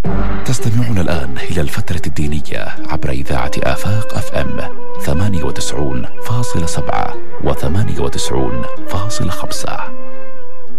تستمعون الآن إلى الفترة الدينية عبر إذاعة آفاق FM 98.7 و98.5.